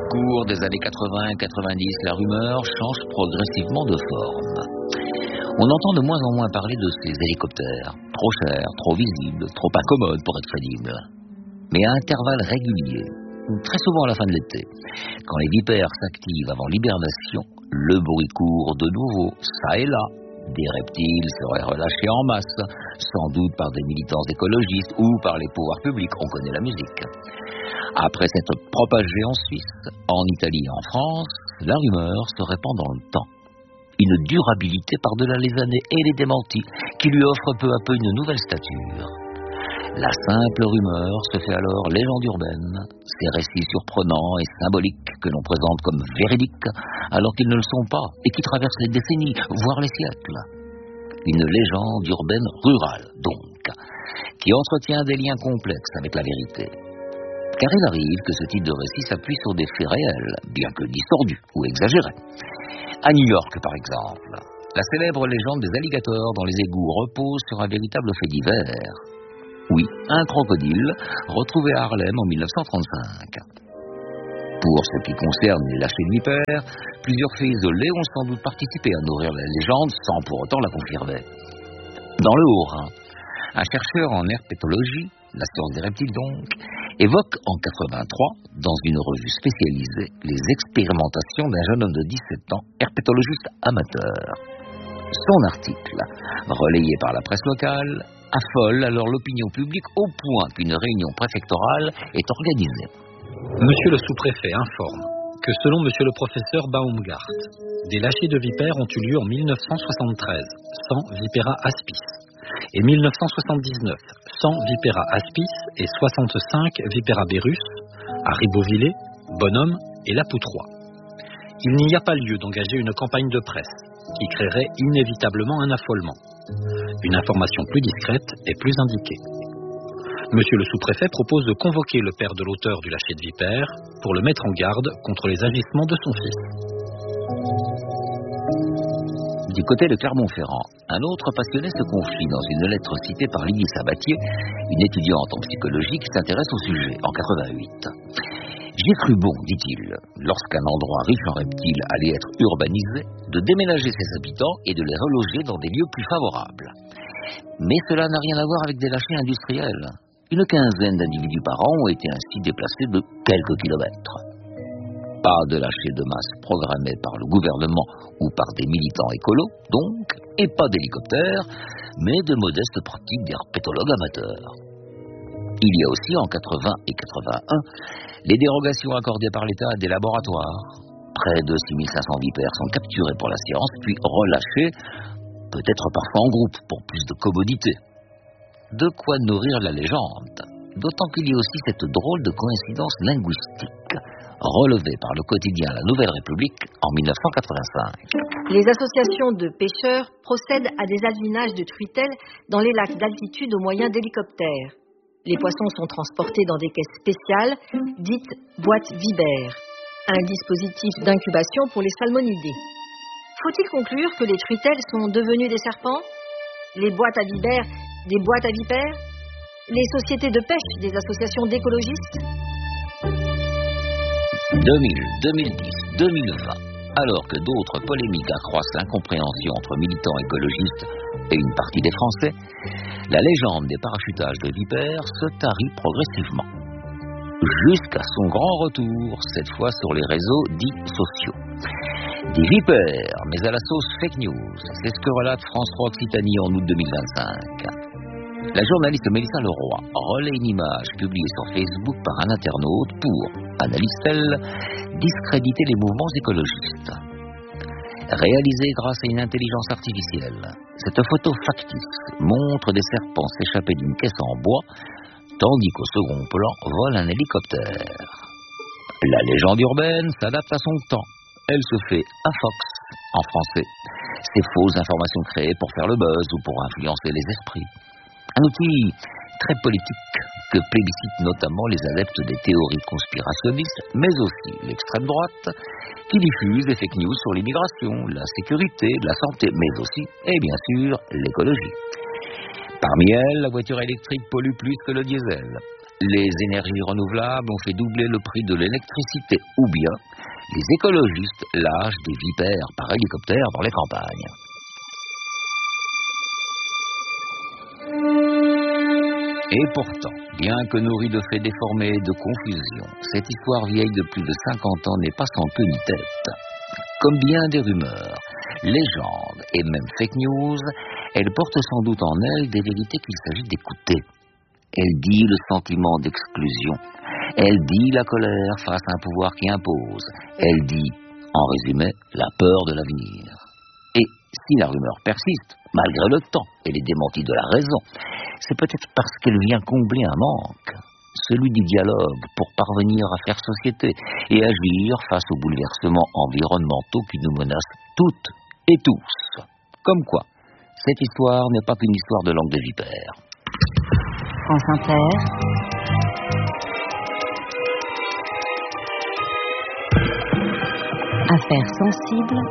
cours des années 80-90, la rumeur change progressivement de forme. On entend de moins en moins parler de ces hélicoptères, trop chers, trop visibles, trop incommodes pour être crédibles. Mais à intervalles réguliers, très souvent à la fin de l'été, quand les vipères s'activent avant l'hibernation, le bruit court de nouveau, ça et là. Des reptiles seraient relâchés en masse, sans doute par des militants écologistes ou par les pouvoirs publics, on connaît la musique. Après s'être propagée en Suisse, en Italie et en France, la rumeur se répand dans le temps. Une durabilité par-delà les années et les démentis qui lui offre peu à peu une nouvelle stature. La simple rumeur se fait alors légende urbaine, ces récits surprenants et symboliques que l'on présente comme véridiques alors qu'ils ne le sont pas et qui traversent les décennies, voire les siècles. Une légende urbaine rurale, donc, qui entretient des liens complexes avec la vérité. Car il arrive que ce type de récit s'appuie sur des faits réels, bien que distordus ou exagérés. À New York, par exemple, la célèbre légende des alligators dans les égouts repose sur un véritable fait divers. Oui, un crocodile retrouvé à Harlem en 1935. Pour ce qui concerne les lâchers de vipères, plusieurs faits isolés ont sans doute participé à nourrir la légende sans pour autant la confirmer. Dans le Haut-Rhin, un chercheur en herpétologie, la science des reptiles donc, évoque en 83, dans une revue spécialisée, les expérimentations d'un jeune homme de 17 ans, herpétologiste amateur. Son article, relayé par la presse locale, affole alors l'opinion publique au point qu'une réunion préfectorale est organisée. Monsieur le sous-préfet informe que selon monsieur le professeur Baumgart, des lâchers de vipères ont eu lieu en 1973, 100 Vipera aspis, et 1979, 100 Vipera aspis et 65 Vipera berus à Ribeauvillé, Bonhomme et La Poutroie. Il n'y a pas lieu d'engager une campagne de presse qui créerait inévitablement un affolement. Une information plus discrète est plus indiquée. Monsieur le sous-préfet propose de convoquer le père de l'auteur du lâcher de vipère pour le mettre en garde contre les agissements de son fils. Du côté de Clermont-Ferrand, un autre passionné se confie dans une lettre citée par Lydie Sabatier, une étudiante en psychologie qui s'intéresse au sujet, en 88. J'ai cru bon, dit-il, lorsqu'un endroit riche en reptiles allait être urbanisé, de déménager ses habitants et de les reloger dans des lieux plus favorables. Mais cela n'a rien à voir avec des lâchers industriels. Une quinzaine d'individus par an ont été ainsi déplacés de quelques kilomètres. Pas de lâchers de masse programmés par le gouvernement ou par des militants écolos, donc, et pas d'hélicoptères, mais de modestes pratiques d'herpétologues amateurs. Il y a aussi, en 80 et 81, les dérogations accordées par l'État à des laboratoires. Près de 6500 vipères sont capturés pour la science, puis relâchés, peut-être parfois en groupe, pour plus de commodité. De quoi nourrir la légende, d'autant qu'il y a aussi cette drôle de coïncidence linguistique, relevée par le quotidien La Nouvelle République en 1985. Les associations de pêcheurs procèdent à des alvinages de truitelles dans les lacs d'altitude au moyen d'hélicoptères. Les poissons sont transportés dans des caisses spéciales, dites boîtes vibères, un dispositif d'incubation pour les salmonidés. Faut-il conclure que les truitelles sont devenues des serpents? Les boîtes à vibères, des boîtes à vipères? Les sociétés de pêche, des associations d'écologistes? 2000, 2010, 2020, alors que d'autres polémiques accroissent l'incompréhension entre militants écologistes et une partie des Français, la légende des parachutages de vipères se tarit progressivement. Jusqu'à son grand retour, cette fois sur les réseaux dits sociaux. Des vipères, mais à la sauce fake news, c'est ce que relate France 3 Occitanie en août 2025. La journaliste Mélissa Leroy relaie une image publiée sur Facebook par un internaute pour, analyse-t-elle, discréditer les mouvements écologistes. Réalisée grâce à une intelligence artificielle, cette photo factice montre des serpents s'échapper d'une caisse en bois, tandis qu'au second plan vole un hélicoptère. La légende urbaine s'adapte à son temps. Elle se fait à Fox, en français. Ces fausses informations créées pour faire le buzz ou pour influencer les esprits. Un outil très politique que plébiscitent notamment les adeptes des théories conspirationnistes, mais aussi l'extrême droite, qui diffuse des fake news sur l'immigration, la sécurité, la santé, mais aussi, et bien sûr, l'écologie. Parmi elles, la voiture électrique pollue plus que le diesel. les énergies renouvelables ont fait doubler le prix de l'électricité, ou bien les écologistes lâchent des vipères par hélicoptère dans les campagnes. Et pourtant, bien que nourrie de faits déformés et de confusion, cette histoire vieille de plus de 50 ans n'est pas sans queue ni tête. Comme bien des rumeurs, légendes et même fake news, elle porte sans doute en elle des vérités qu'il s'agit d'écouter. Elle dit le sentiment d'exclusion. Elle dit la colère face à un pouvoir qui impose. Elle dit, en résumé, la peur de l'avenir. Et si la rumeur persiste, malgré le temps et les démentis de la raison, c'est peut-être parce qu'elle vient combler un manque, celui du dialogue pour parvenir à faire société et agir face aux bouleversements environnementaux qui nous menacent toutes et tous. Comme quoi, cette histoire n'est pas qu'une histoire de langue de vipère. France Inter. Affaires sensibles.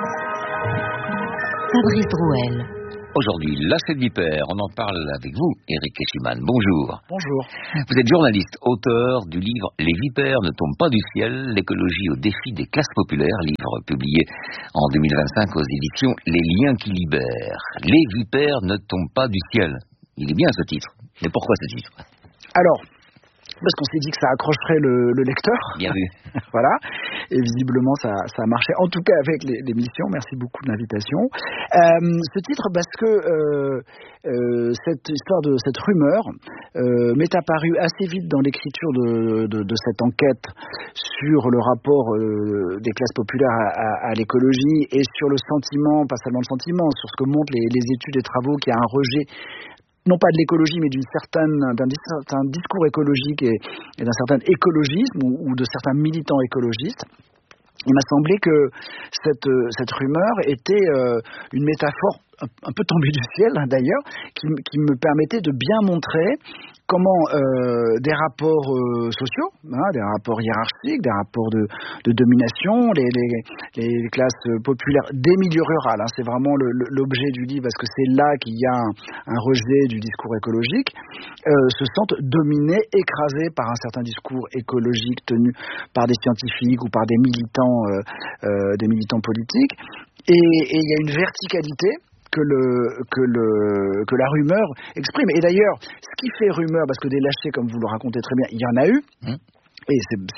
Fabrice Drouel. Aujourd'hui, lâcher de vipère, on en parle avec vous, Éric Eschimann. Bonjour. Bonjour. Vous êtes journaliste, auteur du livre « Les vipères ne tombent pas du ciel, l'écologie au défi des classes populaires », livre publié en 2025 aux éditions Les Liens qui libèrent. « Les vipères ne tombent pas du ciel ». Il est bien ce titre. Mais pourquoi ce titre ? Alors, parce qu'on s'est dit que ça accrocherait le lecteur. Bien vu. Voilà. Et visiblement, ça a marché. En tout cas, avec l'émission. Merci beaucoup de l'invitation. Ce titre, parce que cette histoire de cette rumeur m'est apparue assez vite dans l'écriture de cette enquête sur le rapport des classes populaires à l'écologie et sur le sentiment, pas seulement le sentiment, sur ce que montrent les études et travaux, qu'il y a un rejet non pas de l'écologie, mais d'un certain discours écologique et d'un certain écologisme ou de certains militants écologistes. Il m'a semblé que cette rumeur était une métaphore un peu tombée du ciel, d'ailleurs, qui me permettait de bien montrer comment des rapports sociaux, des rapports hiérarchiques, des rapports de domination, les classes populaires des milieux ruraux, c'est vraiment l'objet du livre, parce que c'est là qu'il y a un rejet du discours écologique, se sentent dominés, écrasés par un certain discours écologique tenu par des scientifiques ou par des militants politiques. Et il y a une verticalité que la rumeur exprime. Et d'ailleurs, ce qui fait rumeur, parce que des lâchers, comme vous le racontez très bien, il y en a eu. Et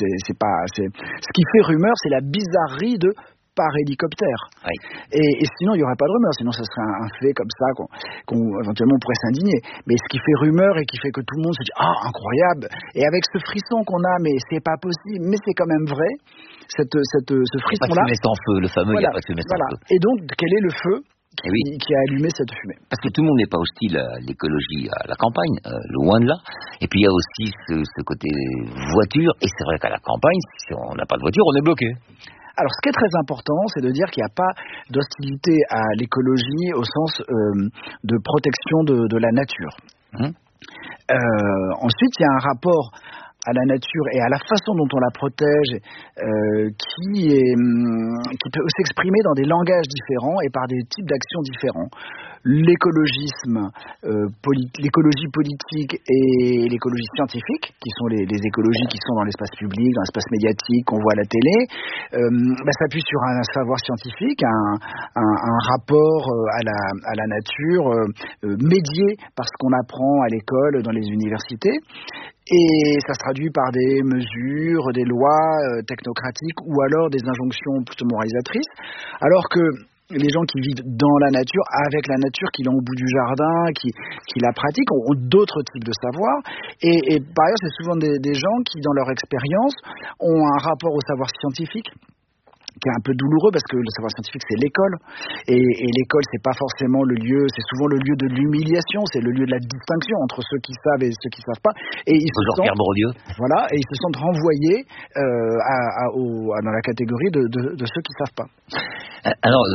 ce qui fait rumeur, c'est la bizarrerie de par hélicoptère. Oui. Et sinon, il n'y aurait pas de rumeur. Sinon, ça serait un fait comme ça qu'on éventuellement pourrait s'indigner. Mais ce qui fait rumeur et qui fait que tout le monde se dit « Ah, incroyable !» Et avec ce frisson qu'on a, mais c'est pas possible, mais c'est quand même vrai, ce frisson-là... Pas de fumée sans feu, le fameux, il n'y a pas de fumée sans feu. Et donc, quel est le feu qui a allumé cette fumée? Parce que tout le monde n'est pas hostile à l'écologie, à la campagne, loin de là. Et puis il y a aussi ce côté voiture. Et c'est vrai qu'à la campagne, si on n'a pas de voiture, on est bloqué. Alors, ce qui est très important, c'est de dire qu'il n'y a pas d'hostilité à l'écologie au sens de protection de la nature. Ensuite, il y a un rapport à la nature et à la façon dont on la protège qui peut s'exprimer dans des langages différents et par des types d'actions différents. L'écologisme, l'écologie politique et l'écologie scientifique, qui sont les écologies qui sont dans l'espace public, dans l'espace médiatique, qu'on voit à la télé, s'appuie sur un savoir scientifique, un rapport à la nature médié par ce qu'on apprend à l'école, dans les universités. Et ça se traduit par des mesures, des lois technocratiques ou alors des injonctions plutôt moralisatrices, alors que les gens qui vivent dans la nature, avec la nature, qui l'ont au bout du jardin, qui la pratiquent, ont d'autres types de savoir. Et par ailleurs, c'est souvent des gens qui, dans leur expérience, ont un rapport au savoir scientifique qui est un peu douloureux, parce que le savoir scientifique, c'est l'école. Et l'école, c'est pas forcément le lieu, c'est souvent le lieu de l'humiliation, c'est le lieu de la distinction entre ceux qui savent et ceux qui savent pas. Et ils se sentent, voilà, et ils se sentent renvoyés dans la catégorie de ceux qui savent pas. Alors,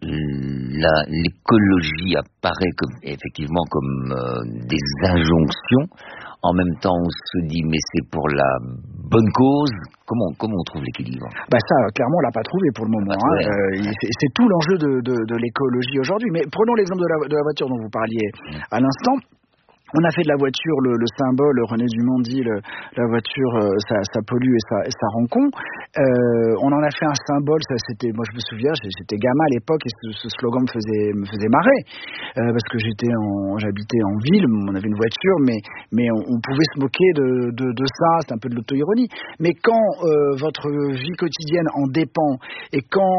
l'écologie apparaît effectivement comme des injonctions. En même temps, on se dit, mais c'est pour la bonne cause. Comment on trouve l'équilibre ? Ça, clairement, on l'a pas trouvé pour le moment. C'est tout l'enjeu de l'écologie aujourd'hui. Mais prenons l'exemple de la voiture dont vous parliez à l'instant. On a fait de la voiture le symbole. René Dumont dit la voiture, ça pollue et ça rend con. On en a fait un symbole. Ça, moi je me souviens, j'étais gamin à l'époque et ce slogan me faisait marrer parce que j'habitais en ville, on avait une voiture, mais on pouvait se moquer de ça. C'est un peu de l'auto-ironie. Mais quand votre vie quotidienne en dépend et quand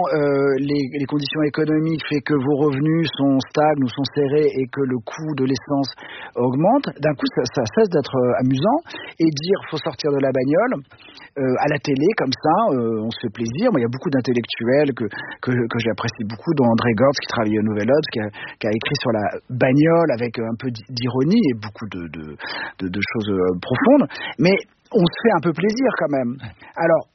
les conditions économiques fait que vos revenus stagnent ou sont serrés et que le coût de l'essence augmente, d'un coup ça cesse d'être amusant et dire faut sortir de la bagnole à la télé comme ça, on se fait plaisir. Moi il y a beaucoup d'intellectuels que j'apprécie beaucoup, dont André Gortz qui travaille au Nouvel Obs, qui a écrit sur la bagnole avec un peu d'ironie et beaucoup de choses profondes, mais on se fait un peu plaisir quand même. Alors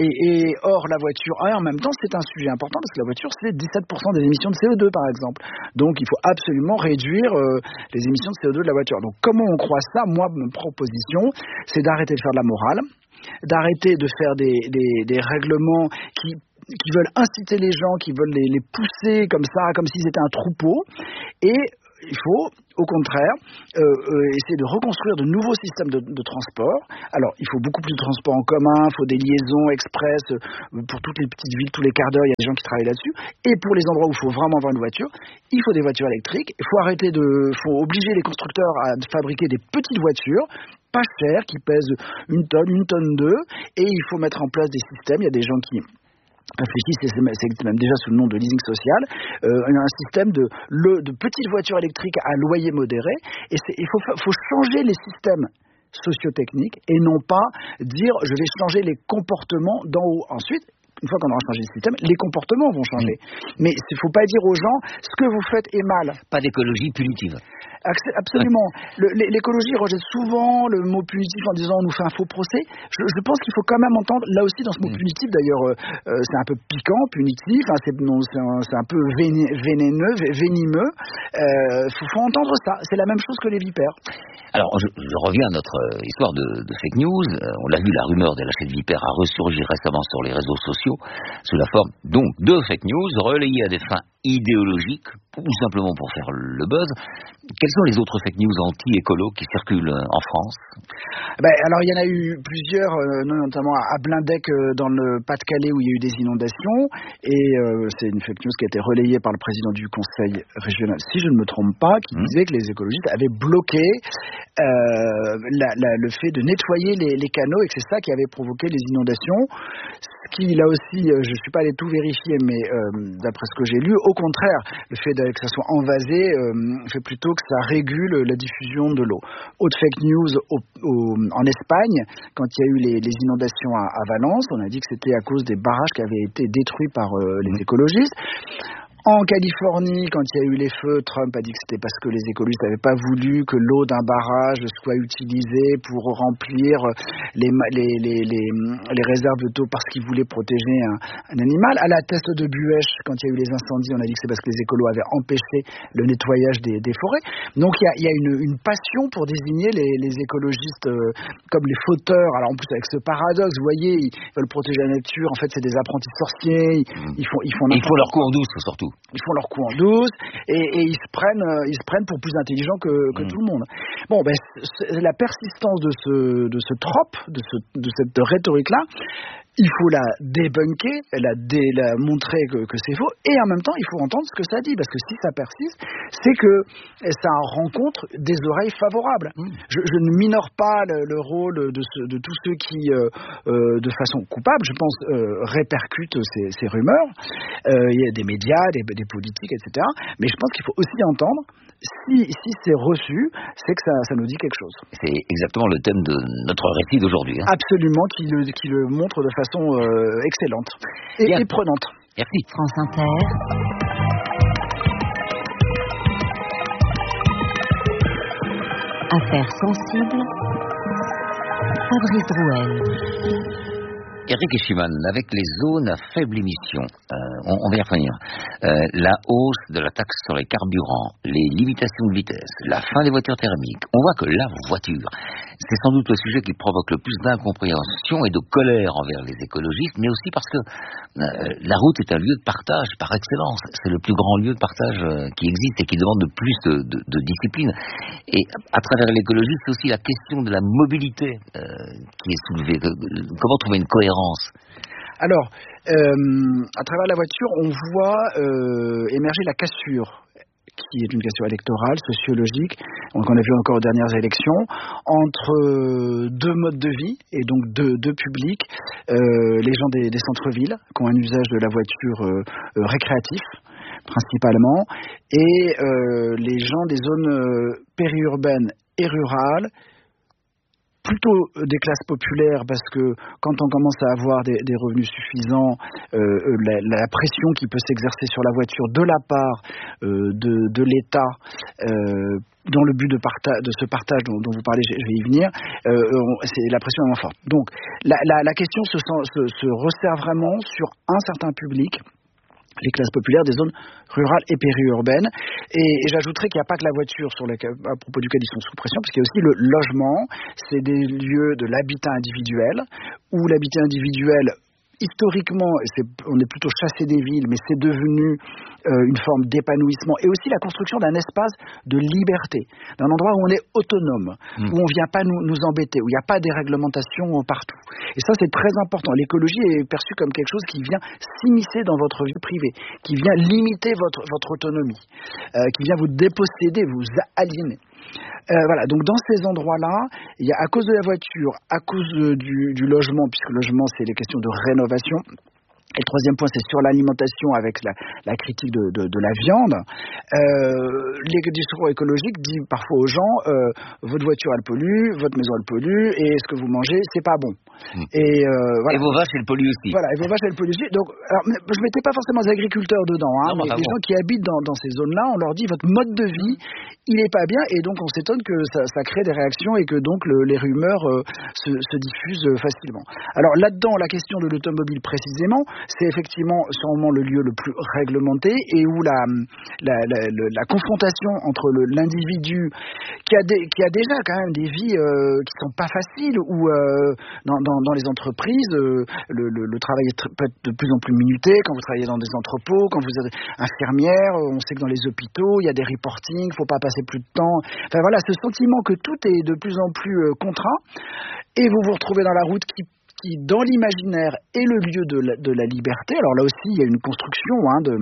et or la voiture, en même temps c'est un sujet important parce que la voiture c'est 17% des émissions de CO2 par exemple, donc il faut absolument réduire les émissions de CO2 de la voiture. Donc comment on croise ça? Moi ma proposition c'est d'arrêter de faire de la morale, d'arrêter de faire des règlements qui veulent inciter les gens, qui veulent les pousser comme ça, comme s'ils étaient un troupeau, et il faut, au contraire, essayer de reconstruire de nouveaux systèmes de transport. Alors, il faut beaucoup plus de transport en commun, il faut des liaisons express pour toutes les petites villes, tous les quarts d'heure, il y a des gens qui travaillent là-dessus. Et pour les endroits où il faut vraiment avoir une voiture, il faut des voitures électriques. Il faut obliger les constructeurs à fabriquer des petites voitures pas chères, qui pèsent 1 tonne 2, et il faut mettre en place des systèmes. Il y a des gens qui réfléchissent, c'est même déjà sous le nom de leasing social, un système de petites voitures électriques à loyer modéré, et il faut changer les systèmes socio-techniques et non pas dire je vais changer les comportements d'en haut. Ensuite, une fois qu'on aura changé le système, les comportements vont changer. Mais il ne faut pas dire aux gens ce que vous faites est mal. Pas d'écologie punitive. Absolument. L'écologie rejette souvent le mot punitif en disant on nous fait un faux procès. Je pense qu'il faut quand même entendre, là aussi dans ce mot punitif d'ailleurs, c'est un peu piquant, punitif, hein, c'est un peu vénéneux, venimeux. Faut entendre ça. C'est la même chose que les vipères. Alors je reviens à notre histoire de fake news. On l'a vu, la rumeur des lâchers de vipères a ressurgi récemment sur les réseaux sociaux sous la forme donc de fake news relayées à des fins idéologiques ou simplement pour faire le buzz. Quelles sont les autres fake news anti-écolo qui circulent en France? Alors il y en a eu plusieurs, notamment à Blindec dans le Pas-de-Calais où il y a eu des inondations, et c'est une fake news qui a été relayée par le président du conseil régional, si je ne me trompe pas, qui disait que les écologistes avaient bloqué le fait de nettoyer les canaux et que c'est ça qui avait provoqué les inondations. Ce qui, là aussi, je ne suis pas allé tout vérifier, mais d'après ce que j'ai lu, au contraire, le fait que ça soit envasé fait plutôt que ça régule la diffusion de l'eau. Autre fake news en Espagne, quand il y a eu les inondations à Valence, on a dit que c'était à cause des barrages qui avaient été détruits par les écologistes. En Californie, quand il y a eu les feux, Trump a dit que c'était parce que les écologistes n'avaient pas voulu que l'eau d'un barrage soit utilisée pour remplir les réserves d'eau parce qu'ils voulaient protéger un animal. À la Teste de Buèche, quand il y a eu les incendies, on a dit que c'est parce que les écolos avaient empêché le nettoyage des forêts. Donc il y a une passion pour désigner les écologistes comme les fauteurs. Alors en plus avec ce paradoxe, vous voyez, ils veulent protéger la nature. En fait, c'est des apprentis sorciers. Ils font leur coup en douce surtout. Ils font leur coup en douce et ils se prennent pour plus intelligents que tout le monde. Bon, la persistance de ce trope, de cette rhétorique-là, il faut la débunker, la montrer que c'est faux, et en même temps, il faut entendre ce que ça dit, parce que si ça persiste, c'est que ça rencontre des oreilles favorables. Je ne minore pas le rôle de tous ceux qui, de façon coupable, je pense, répercutent ces rumeurs. Il y a des médias, des politiques, etc. Mais je pense qu'il faut aussi entendre, si c'est reçu, c'est que ça nous dit quelque chose. C'est exactement le thème de notre récit d'aujourd'hui. Absolument, qui le montre de façon excellente et prenante. Merci. France Inter. Affaires sensibles. Fabrice Drouel. Eric Eschimann, avec les zones à faible émission, on va y revenir. La hausse de la taxe sur les carburants, les limitations de vitesse, la fin des voitures thermiques. On voit que la voiture, c'est sans doute le sujet qui provoque le plus d'incompréhension et de colère envers les écologistes, mais aussi parce que la route est un lieu de partage par excellence. C'est le plus grand lieu de partage qui existe et qui demande de plus de discipline. Et à travers l'écologie, c'est aussi la question de la mobilité qui est soulevée. Comment trouver une cohérence ? Alors, à travers la voiture, on voit émerger la cassure, qui est une question électorale, sociologique, donc on a vu encore aux dernières élections, entre deux modes de vie, et donc deux publics, les gens des centres-villes, qui ont un usage de la voiture récréatif, principalement, et les gens des zones périurbaines et rurales, plutôt des classes populaires, parce que quand on commence à avoir des revenus suffisants, la pression qui peut s'exercer sur la voiture de la part de l'État, dans le but de ce partage dont vous parlez, je vais y venir, la pression est moins forte. Donc la question se resserre vraiment sur un certain public, les classes populaires des zones rurales et périurbaines. Et j'ajouterais qu'il n'y a pas que la voiture à propos duquel ils sont sous pression, parce qu'il y a aussi le logement. C'est des lieux de l'habitat individuel, où l'habitat individuel, historiquement, on est plutôt chassé des villes, mais c'est devenu une forme d'épanouissement, et aussi la construction d'un espace de liberté, d'un endroit où on est autonome, où on ne vient pas nous embêter, où il n'y a pas des réglementations partout. Et ça, c'est très important. L'écologie est perçue comme quelque chose qui vient s'immiscer dans votre vie privée, qui vient limiter votre autonomie, qui vient vous déposséder, vous aliéner. Voilà, donc dans ces endroits-là, il y a, à cause de la voiture, à cause du logement, puisque le logement, c'est les questions de rénovation. Et le troisième point, c'est sur l'alimentation, avec la critique de la viande. Les discours écologiques disent parfois aux gens, votre voiture elle pollue, votre maison elle pollue, et ce que vous mangez, c'est pas bon. Et, voilà. Et vos vaches elles polluent aussi. Voilà, et vos vaches elles polluent aussi. Donc, alors, je ne mettais pas forcément les agriculteurs dedans, hein, mais les gens qui habitent dans ces zones-là, on leur dit votre mode de vie, il n'est pas bien, et donc on s'étonne que ça crée des réactions et que donc les rumeurs se diffusent facilement. Alors là-dedans, la question de l'automobile précisément, c'est effectivement sûrement le lieu le plus réglementé, et où la confrontation entre l'individu qui a déjà quand même des vies qui sont pas faciles, où dans les entreprises le travail peut être de plus en plus minuté. Quand vous travaillez dans des entrepôts, quand vous êtes infirmière, on sait que dans les hôpitaux il y a des reportings, faut pas passer plus de temps. Enfin voilà, ce sentiment que tout est de plus en plus contraint, et vous vous retrouvez dans la route qui dans l'imaginaire est le lieu de la liberté. Alors là aussi, il y a une construction,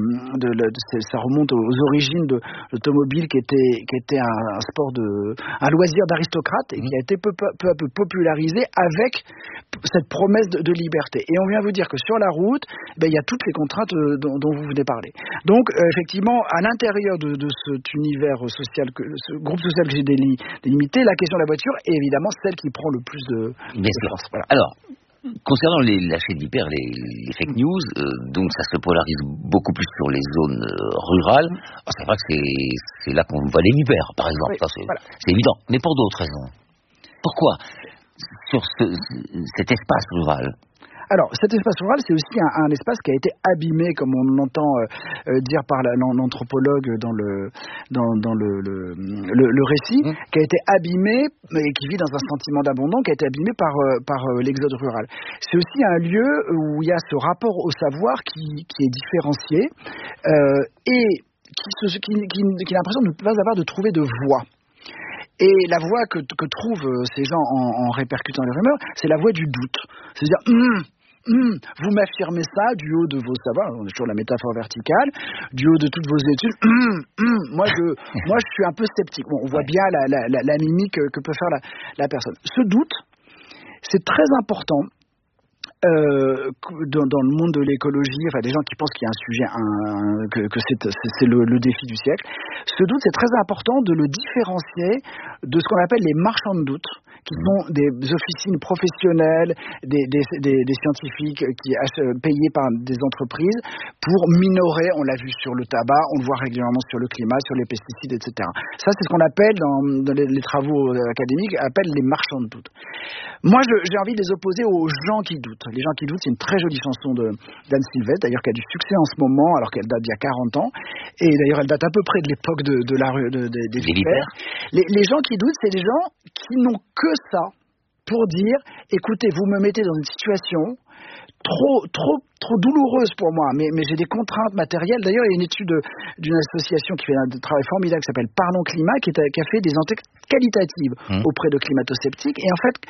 ça remonte aux origines de l'automobile, qui était un sport un loisir d'aristocrate, et qui a été peu à peu popularisé avec cette promesse de liberté. Et on vient vous dire que sur la route, il y a toutes les contraintes dont vous venez parler. Donc effectivement, à l'intérieur de cet univers social, ce groupe social que j'ai délimité, la question de la voiture est évidemment celle qui prend le plus de force. Voilà. Alors, concernant les lâchers de vipères, les fake news, donc ça se polarise beaucoup plus sur les zones rurales. Alors, c'est vrai que c'est là qu'on voit les vipères, par exemple. Oui, ça, c'est évident. Mais pour d'autres raisons. Pourquoi sur cet espace rural? Alors, cet espace rural, c'est aussi un espace qui a été abîmé, comme on l'entend dire par l'anthropologue dans le récit, qui a été abîmé, et qui vit dans un sentiment d'abandon, qui a été abîmé par l'exode rural. C'est aussi un lieu où il y a ce rapport au savoir qui est différencié, et qui a l'impression de ne pas avoir de trouver de voix. Et la voix que trouvent ces gens en répercutant les rumeurs, c'est la voix du doute. C'est-à-dire, vous m'affirmez ça du haut de vos savoirs, on est toujours la métaphore verticale, du haut de toutes vos études, moi je suis un peu sceptique. Bon, on voit bien la mimique que peut faire la personne. Ce doute, c'est très important. Dans le monde de l'écologie, enfin des gens qui pensent qu'il y a un sujet, que c'est le défi du siècle. Ce doute, c'est très important de le différencier de ce qu'on appelle les marchands de doute, qui sont des officines professionnelles, des scientifiques payés par des entreprises pour minorer, on l'a vu sur le tabac, on le voit régulièrement sur le climat, sur les pesticides, etc. Ça, c'est ce qu'on appelle, dans les travaux académiques, appelle les marchands de doute. Moi, j'ai envie de les opposer aux gens qui doutent. Les gens qui doutent, c'est une très jolie chanson d'Anne Sylvestre, d'ailleurs qui a du succès en ce moment, alors qu'elle date d'il y a 40 ans. Et d'ailleurs, elle date à peu près de l'époque de la rue des vipères. Les gens qui doutent, c'est des gens qui n'ont que ça pour dire, écoutez, vous me mettez dans une situation trop douloureuse pour moi, mais j'ai des contraintes matérielles. D'ailleurs, il y a une étude d'une association qui fait un travail formidable qui s'appelle Parlons Climat, qui a fait des enquêtes qualitatives auprès de climato-sceptiques. Et en fait,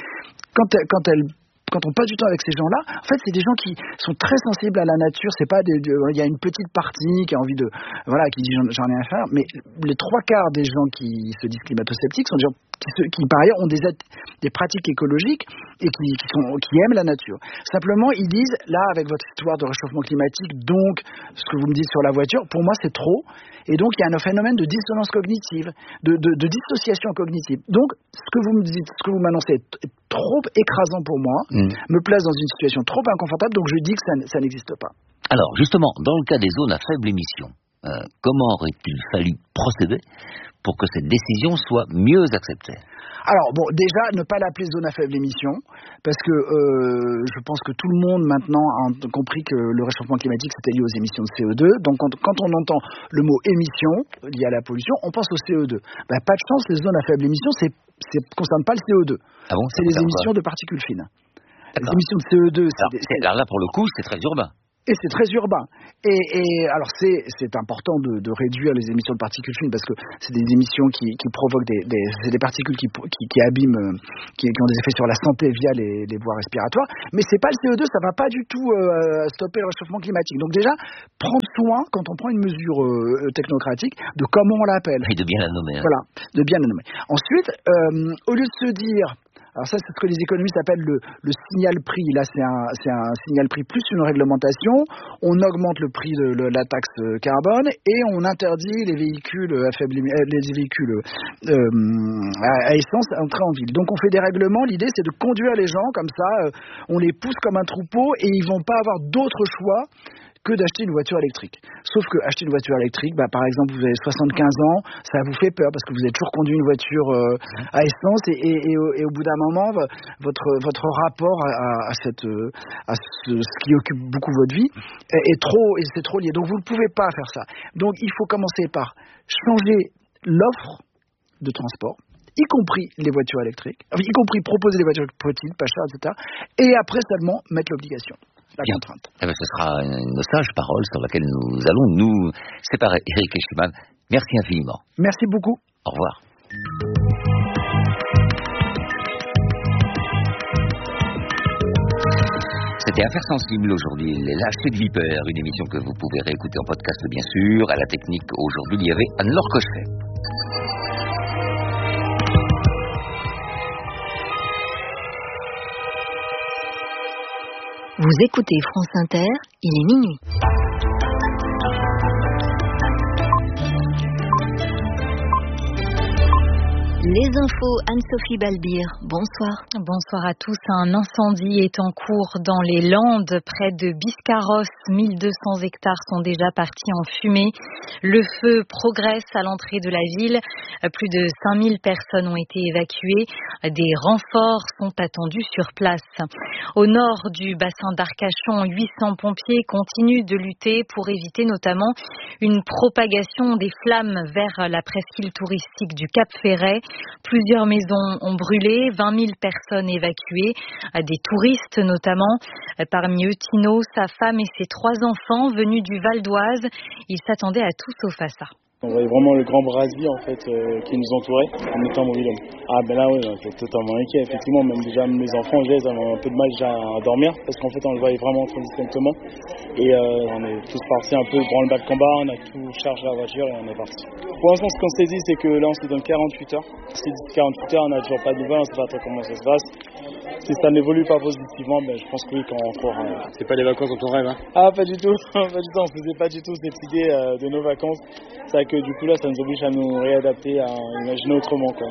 quand on passe du temps avec ces gens-là, en fait, c'est des gens qui sont très sensibles à la nature. C'est pas il y a une petite partie qui a envie qui dit j'en ai rien à faire, mais les 3/4 des gens qui se disent climato-sceptiques sont des gens qui par ailleurs ont des pratiques écologiques et qui aiment la nature. Simplement, ils disent, là, avec votre histoire de réchauffement climatique, donc, ce que vous me dites sur la voiture, pour moi, c'est trop. Et donc, il y a un phénomène de dissonance cognitive, de dissociation cognitive. Donc, ce que vous me dites, ce que vous m'annoncez est trop écrasant pour moi, me place dans une situation trop inconfortable, donc je dis que ça n'existe pas. Alors, justement, dans le cas des zones à faible émission, comment aurait-il fallu procéder pour que cette décision soit mieux acceptée? Alors bon, déjà, ne pas l'appeler zone à faible émission, parce que je pense que tout le monde maintenant a compris que le réchauffement climatique c'était lié aux émissions de CO2. Donc quand on entend le mot émission lié à la pollution, on pense au CO2. Pas de chance, les zones à faible émission, ne concernent pas le CO2. Ah bon, c'est les émissions de particules fines. Les émissions de CO2, alors là, pour le coup, c'est très urbain. Et c'est très urbain. Et alors c'est important de réduire les émissions de particules fines parce que c'est des émissions qui provoquent c'est des particules qui abîment, qui ont des effets sur la santé via les voies respiratoires. Mais c'est pas le CO2, ça va pas du tout stopper le réchauffement climatique. Donc déjà, prendre soin quand on prend une mesure technocratique de comment on l'appelle. Et de bien la nommer. Voilà, de bien la nommer. Ensuite, au lieu de se dire Alors ça, c'est ce que les économistes appellent le signal-prix. Là, c'est un signal-prix plus une réglementation. On augmente le prix de la taxe carbone et on interdit les véhicules à essence à entrer en ville. Donc on fait des règlements. L'idée, c'est de conduire les gens comme ça. On les pousse comme un troupeau et ils vont pas avoir d'autre choix que d'acheter une voiture électrique. Sauf que acheter une voiture électrique, par exemple, vous avez 75 ans, ça vous fait peur parce que vous avez toujours conduit une voiture à essence et au bout d'un moment, votre rapport à ce qui occupe beaucoup votre vie c'est trop lié. Donc vous ne pouvez pas faire ça. Donc il faut commencer par changer l'offre de transport, y compris les voitures électriques, y compris proposer des voitures petites, pas chères, etc. Et après seulement mettre l'obligation. Bien. Ce sera une sage parole sur laquelle nous allons nous séparer. Éric Eschimann, merci infiniment. Merci beaucoup. Au revoir. C'était Affaires sensibles aujourd'hui, les lâchetés de vipères, une émission que vous pouvez réécouter en podcast bien sûr. À la technique aujourd'hui, il y avait Anne-Laure Cochet. Vous écoutez France Inter, il est minuit. Les infos, Anne-Sophie Balbir, bonsoir. Bonsoir à tous. Un incendie est en cours dans les Landes, près de Biscarrosse. 1200 hectares sont déjà partis en fumée. Le feu progresse à l'entrée de la ville. Plus de 5000 personnes ont été évacuées. Des renforts sont attendus sur place. Au nord du bassin d'Arcachon, 800 pompiers continuent de lutter pour éviter notamment une propagation des flammes vers la presqu'île touristique du Cap-Ferret. Plusieurs maisons ont brûlé, 20 000 personnes évacuées, des touristes notamment. Parmi eux, Tino, sa femme et ses 3 enfants venus du Val d'Oise. Ils s'attendaient à tout sauf à ça. On voyait vraiment le grand brasier en fait qui nous entourait en étant mobile. Ah ben là oui, j'étais totalement inquiet. Effectivement, même déjà mes enfants, ils avaient un peu de mal déjà à dormir parce qu'en fait on le voyait vraiment très distinctement. Et on est tous partis un peu branle-bas de combat, on a tout chargé la voiture et on est parti. Pour l'instant, ce qu'on s'est dit, c'est que là on se donne 48 heures. Si d'ici 48 heures on n'a toujours pas de nouvelles, on ne sait pas trop comment ça se passe. Si ça n'évolue pas positivement, je pense que oui, qu'on rentrera. C'est pas les vacances dont on rêve, hein? Ah, pas du tout, pas du tout. On faisait pas du tout cette idée de nos vacances. C'est vrai que du coup là, ça nous oblige à nous réadapter, à imaginer autrement, quoi.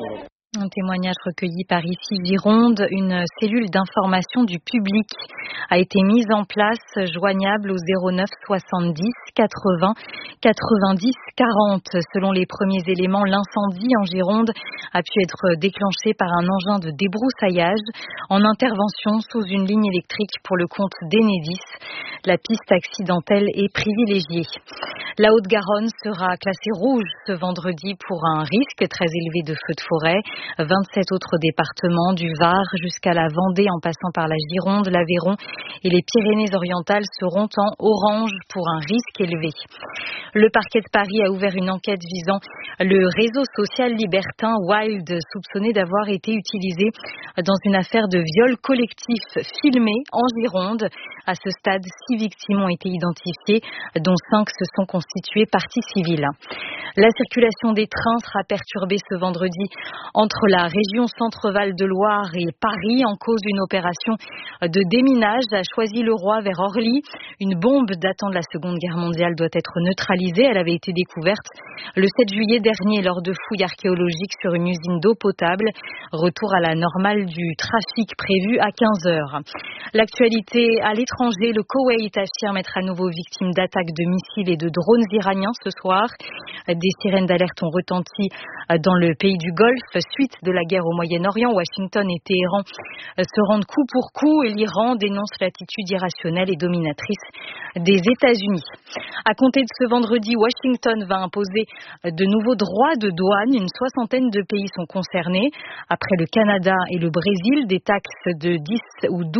Un témoignage recueilli par ici Gironde, une cellule d'information du public a été mise en place, joignable au 09 70 80 90 40. Selon les premiers éléments, l'incendie en Gironde a pu être déclenché par un engin de débroussaillage en intervention sous une ligne électrique pour le compte d'Enedis. La piste accidentelle est privilégiée. La Haute-Garonne sera classée rouge ce vendredi pour un risque très élevé de feux de forêt. 27 autres départements, du Var jusqu'à la Vendée en passant par la Gironde, l'Aveyron et les Pyrénées-Orientales seront en orange pour un risque élevé. Le parquet de Paris a ouvert une enquête visant le réseau social libertin Wild, soupçonné d'avoir été utilisé dans une affaire de viol collectif filmé en Gironde. À ce stade, 6 victimes ont été identifiées, dont 5 se sont constituées partie civile. La circulation des trains sera perturbée ce vendredi entre la région Centre-Val de Loire et Paris en cause d'une opération de déminage à Choisy-le-Roi vers Orly. Une bombe datant de la Seconde Guerre mondiale doit être neutralisée. Elle avait été découverte le 7 juillet dernier lors de fouilles archéologiques sur une usine d'eau potable. Retour à la normale du trafic prévu à 15h. L'actualité à l'étranger, le Koweït affirme être à nouveau victime d'attaques de missiles et de drones iraniens ce soir. Des sirènes d'alerte ont retenti dans le pays du Golfe suite de la guerre au Moyen-Orient. Washington et Téhéran se rendent coup pour coup et l'Iran dénonce l'attitude irrationnelle et dominatrice des États-Unis. À compter de ce vendredi, Washington va imposer de nouveaux droits de douane. Une soixantaine de pays sont concernés. Après le Canada et le Brésil, des taxes de 10 ou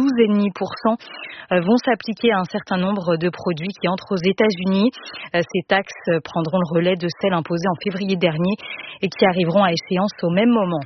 12,5% vont s'appliquer à un certain nombre de produits qui entrent aux États-Unis. Ces taxes prendront le relais de celles imposées en février dernier et qui arriveront à échéance au même moment.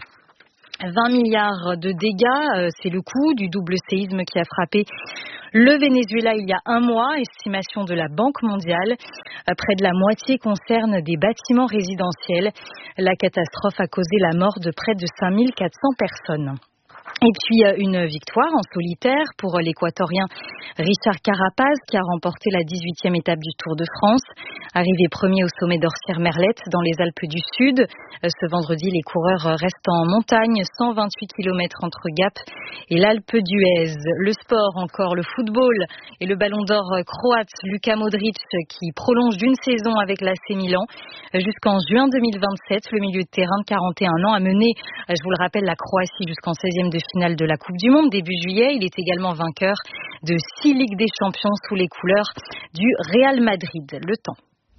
20 milliards de dégâts, c'est le coût du double séisme qui a frappé le Venezuela il y a un mois, estimation de la Banque mondiale. Près de la moitié concerne des bâtiments résidentiels. La catastrophe a causé la mort de près de 5400 personnes. Et puis une victoire en solitaire pour l'Équatorien Richard Carapaz qui a remporté la 18e étape du Tour de France. Arrivé premier au sommet d'Orsières-Merlette dans les Alpes du Sud. Ce vendredi, les coureurs restent en montagne, 128 km entre Gap et l'Alpe d'Huez. Le sport encore, le football et le ballon d'or croate Luka Modric qui prolonge d'une saison avec l'AC Milan jusqu'en juin 2027. Le milieu de terrain de 41 ans a mené, je vous le rappelle, la Croatie jusqu'en 16e de finale de la Coupe du Monde début juillet. Il est également vainqueur de 6 Ligues des Champions sous les couleurs du Real Madrid. Le temps.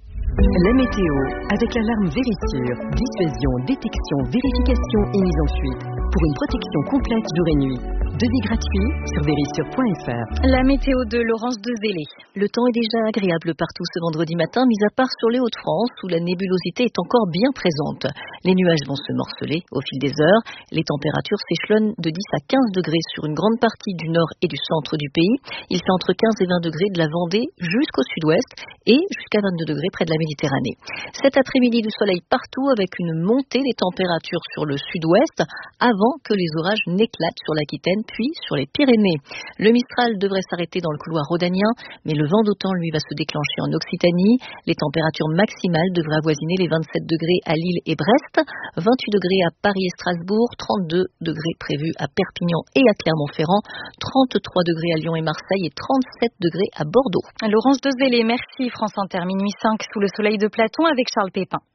La météo, avec l'alarme Vérissure, dissuasion, détection, vérification et mise en fuite, pour une protection complète jour et nuit. Devis gratuit sur vérissure.fr. La météo de Laurence Dezélé. Le temps est déjà agréable partout ce vendredi matin, mis à part sur les Hauts-de-France, où la nébulosité est encore bien présente. Les nuages vont se morceler au fil des heures. Les températures s'échelonnent de 10 à 15 degrés sur une grande partie du nord et du centre du pays. Il fait entre 15 et 20 degrés de la Vendée jusqu'au sud-ouest et jusqu'à 22 degrés près de la Méditerranée. Cet après-midi, du soleil partout avec une montée des températures sur le sud-ouest avant que les orages n'éclatent sur l'Aquitaine puis sur les Pyrénées. Le Mistral devrait s'arrêter dans le couloir rhodanien, mais le vent d'automne, lui, va se déclencher en Occitanie. Les températures maximales devraient avoisiner les 27 degrés à Lille et Brest, 28 degrés à Paris et Strasbourg, 32 degrés prévus à Perpignan et à Clermont-Ferrand, 33 degrés à Lyon et Marseille et 37 degrés à Bordeaux. Laurence Dezélé, merci. France Inter, minuit 5 sous le soleil de Platon avec Charles Pépin.